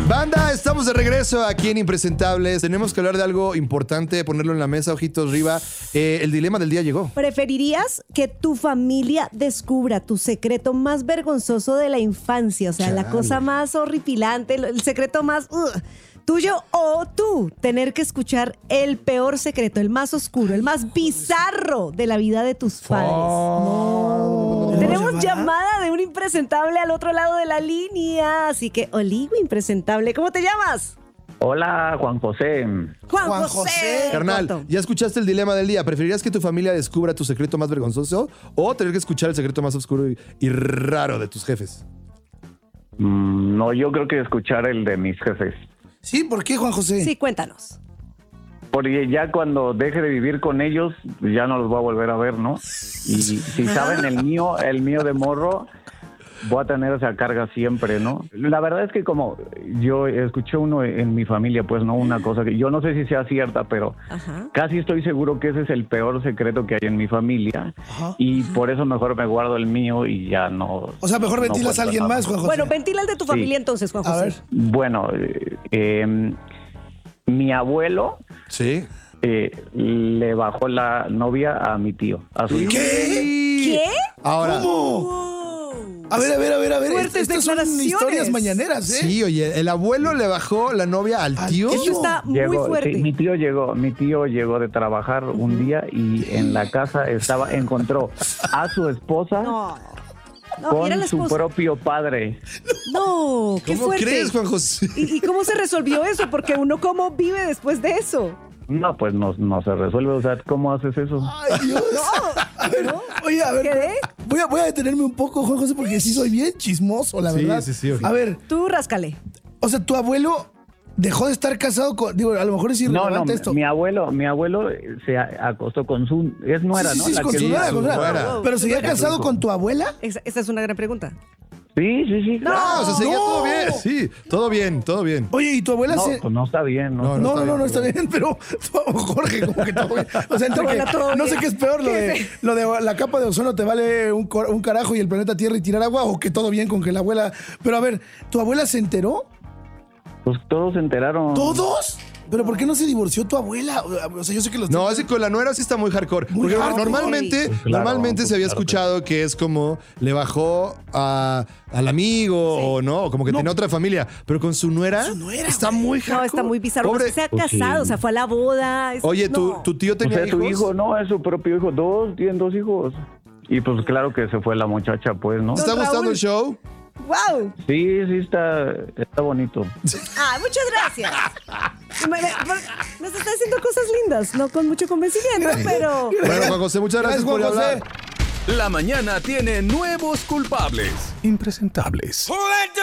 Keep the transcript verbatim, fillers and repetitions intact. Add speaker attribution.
Speaker 1: Banda, estamos de regreso aquí en Impresentables. Tenemos que hablar de algo importante, ponerlo en la mesa, ojitos arriba. Eh, el dilema del día llegó.
Speaker 2: ¿Preferirías que tu familia descubra tu secreto más vergonzoso de la infancia? O sea,
Speaker 1: Chale.
Speaker 2: la cosa más horripilante, el secreto más uh, tuyo, o tú tener que escuchar el peor secreto, el más oscuro, el más bizarro de la vida de tus padres.
Speaker 1: Oh.
Speaker 2: Tenemos llamada de un impresentable al otro lado de la línea. Así que, Oligo impresentable, ¿cómo te llamas?
Speaker 3: Hola, Juan José.
Speaker 2: Juan,
Speaker 4: Juan
Speaker 2: José.
Speaker 4: José.
Speaker 1: Carnal,
Speaker 2: Corto.
Speaker 1: ya escuchaste el dilema del día. ¿Preferirías que tu familia descubra tu secreto más vergonzoso o tener que escuchar el secreto más oscuro y, y raro de tus jefes?
Speaker 3: Mm, no, yo creo que escuchar el de mis jefes.
Speaker 4: Sí, ¿por qué, Juan José?
Speaker 2: Sí, cuéntanos.
Speaker 3: Porque ya cuando deje de vivir con ellos, ya no los voy a volver a ver, ¿no? Y si saben el mío, el mío de morro, voy a tener esa carga siempre, ¿no? La verdad es que como yo escuché uno en mi familia, pues no, una cosa que yo no sé si sea cierta, pero
Speaker 2: Ajá.
Speaker 3: casi estoy seguro que ese es el peor secreto que hay en mi familia.
Speaker 4: Ajá.
Speaker 3: Y por eso mejor me guardo el mío y ya no...
Speaker 4: O sea, mejor
Speaker 3: no
Speaker 4: ventilas
Speaker 3: cuento
Speaker 4: a alguien
Speaker 3: nada.
Speaker 4: más, Juan José.
Speaker 2: Bueno, ventila el de tu
Speaker 3: Sí.
Speaker 2: familia entonces, Juan
Speaker 4: A
Speaker 2: José.
Speaker 4: ver.
Speaker 3: Bueno, eh, eh, mi abuelo
Speaker 1: Sí.
Speaker 3: eh, le bajó la novia a mi tío, a su hijo.
Speaker 4: ¿Qué?
Speaker 2: ¿Qué?
Speaker 1: Ahora,
Speaker 4: ¿Cómo?
Speaker 2: Wow.
Speaker 4: A ver, a ver, a ver, a ver.
Speaker 2: Fuertes
Speaker 4: Estas son
Speaker 2: declaraciones.
Speaker 4: historias mañaneras, ¿eh?
Speaker 1: sí, oye, el abuelo le bajó la novia al
Speaker 4: Al
Speaker 1: tío.
Speaker 4: tío.
Speaker 2: Eso está muy
Speaker 3: Llegó,
Speaker 2: fuerte.
Speaker 3: sí, mi tío llegó, mi tío llegó de trabajar un día y en la casa estaba, encontró a su esposa
Speaker 2: No. No,
Speaker 3: con
Speaker 2: era la
Speaker 3: su
Speaker 2: esposa.
Speaker 3: propio padre.
Speaker 2: No, qué
Speaker 1: ¿Cómo
Speaker 2: fuerte.
Speaker 1: crees, Juan José?
Speaker 2: ¿Y, y cómo se resolvió eso? Porque uno cómo vive después de eso.
Speaker 3: No, pues no, no se resuelve, o sea, ¿cómo haces eso?
Speaker 4: Ay, Dios.
Speaker 2: No,
Speaker 4: A ver,
Speaker 2: ¿no?
Speaker 4: oye, a ver.
Speaker 2: ¿Quedé?
Speaker 4: Voy a, voy a detenerme un poco, Juan José, porque sí soy bien chismoso, la
Speaker 1: Sí,
Speaker 4: verdad.
Speaker 1: sí, sí, ok.
Speaker 4: A ver,
Speaker 2: Tú ráscale.
Speaker 4: o sea, tu abuelo dejó de estar casado con. Digo, a lo mejor es
Speaker 3: No, no,
Speaker 4: irrelevante esto.
Speaker 3: mi abuelo, mi abuelo se a- acostó con su, es nuera,
Speaker 4: Sí,
Speaker 3: ¿no?
Speaker 4: sí, sí,
Speaker 3: La
Speaker 4: con
Speaker 3: que
Speaker 4: su
Speaker 3: vive-
Speaker 4: nuera, con su nuera.
Speaker 1: nuera.
Speaker 4: Pero seguía
Speaker 2: Su nuera.
Speaker 4: casado con tu abuela.
Speaker 2: Esa, esa es una gran pregunta.
Speaker 3: Sí, sí, sí.
Speaker 1: No,
Speaker 3: claro.
Speaker 1: o sea, seguía
Speaker 4: No.
Speaker 1: todo bien. Sí, todo bien, todo bien.
Speaker 4: Oye, ¿y tu abuela
Speaker 3: No,
Speaker 4: se.?
Speaker 3: pues no está bien, ¿no?
Speaker 1: No,
Speaker 4: No, no,
Speaker 1: está
Speaker 4: no, no
Speaker 1: bien.
Speaker 4: está bien, pero Jorge, como que todo bien. O sea, entre
Speaker 2: Tu abuela,
Speaker 4: que
Speaker 2: todo
Speaker 4: no
Speaker 2: bien.
Speaker 4: sé qué es peor, lo de, lo de la capa de ozono te vale un, cor- un carajo y el planeta Tierra y tirar agua, o que todo bien con que la abuela. Pero a ver, ¿tu abuela se enteró?
Speaker 3: Pues todos se enteraron.
Speaker 4: ¿Todos? ¿Pero por qué no se divorció tu abuela? O sea, yo sé que los.
Speaker 1: No, así con la nuera sí está muy hardcore.
Speaker 4: Muy
Speaker 1: Porque
Speaker 4: hardcore.
Speaker 1: normalmente,
Speaker 3: Pues claro,
Speaker 1: normalmente
Speaker 3: pues
Speaker 1: se había
Speaker 3: claro.
Speaker 1: escuchado que es como le bajó a, al amigo o no, o como que
Speaker 4: No.
Speaker 1: tenía otra familia. Pero con su nuera,
Speaker 4: Su nuera,
Speaker 1: está
Speaker 4: güey.
Speaker 1: muy hardcore.
Speaker 2: No, está muy bizarro.
Speaker 1: Pobre-
Speaker 2: No es que se ha
Speaker 3: Pues sí.
Speaker 2: casado, o sea, fue a la boda. es-
Speaker 1: Oye, ¿tu,
Speaker 2: no.
Speaker 1: tu tío
Speaker 3: O
Speaker 1: tenía
Speaker 3: sea, su
Speaker 1: hijos?
Speaker 3: hijo, no, es su propio hijo. Dos, tienen dos hijos. Y pues claro que se fue la muchacha, pues, ¿no?
Speaker 1: ¿Te está
Speaker 2: Don
Speaker 1: gustando
Speaker 2: Raúl.
Speaker 1: el show?
Speaker 2: ¡Wow!
Speaker 3: Sí, sí, está, está bonito.
Speaker 2: Ah, muchas gracias. Me- me- Nos está haciendo cosas lindas, no con mucho convencimiento, pero...
Speaker 1: Bueno, Juan José, muchas gracias,
Speaker 4: Gracias,
Speaker 1: por
Speaker 4: Juan
Speaker 1: hablar.
Speaker 4: José.
Speaker 5: La mañana tiene nuevos culpables impresentables.